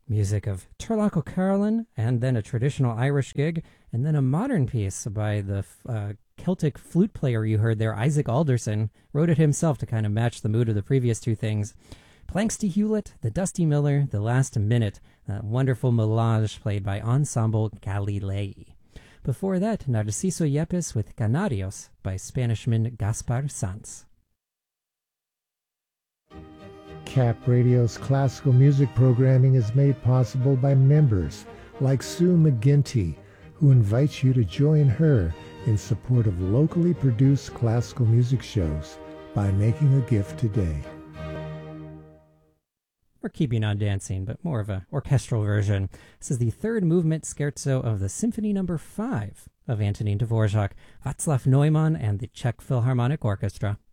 Music of Turlock O'Carolan, and then a traditional Irish gig, and then a modern piece by the Celtic flute player you heard there, Isaac Alderson. Wrote it himself to kind of match the mood of the previous two things. Planxty Hewlett, The Dusty Miller, The Last Minute, that wonderful melange played by Ensemble Galilei. Before that, Narciso Yepes with Canarios by Spanishman Gaspar Sanz. Cap Radio's classical music programming is made possible by members like Sue McGinty, who invites you to join her in support of locally produced classical music shows by making a gift today. We're keeping on dancing, but more of an orchestral version. This is the third movement scherzo of the Symphony No. 5 of Antonin Dvorak, Václav Neumann and the Czech Philharmonic Orchestra.